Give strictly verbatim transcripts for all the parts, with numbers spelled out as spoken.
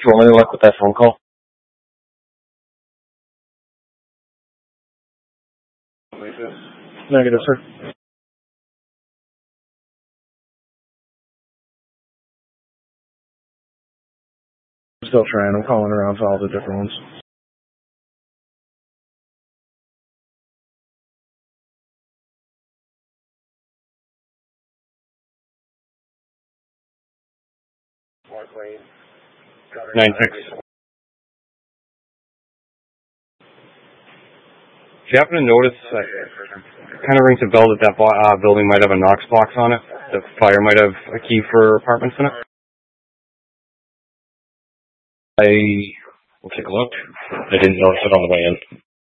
Do you want any luck with that phone call? Negative, sir. I'm still trying. I'm calling around for all the different ones. Nine six. If you happen to notice, uh, it kind of rings a bell that that uh, building might have a Knox box on it. The fire might have a key for apartments in it. I will take a look. I didn't notice it on the way in.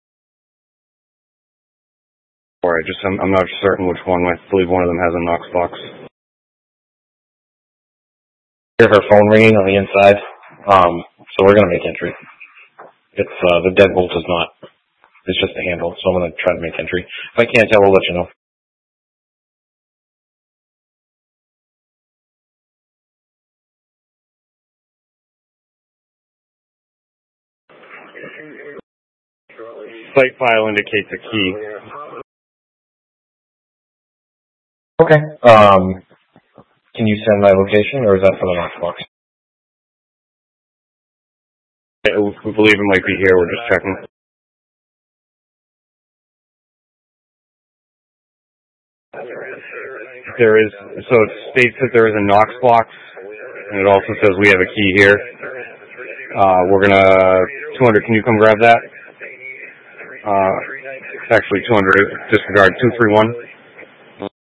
Or I just, I'm, I'm not certain which one. I believe one of them has a Knox box. Hear her phone ringing on the inside, um, so we're going to make entry. It's, uh, the deadbolt is not, it's just a handle, so I'm going to try to make entry. If I can't tell, we'll let you know. Site file indicates a key. Okay. Um, can you send my location, or is that for the Knox box? We believe it might be here. We're just checking. There is, so it states that there is a Knox box, and it also says we have a key here. Uh, we're gonna, two hundred, can you come grab that? Uh, actually two hundred, disregard, two three one.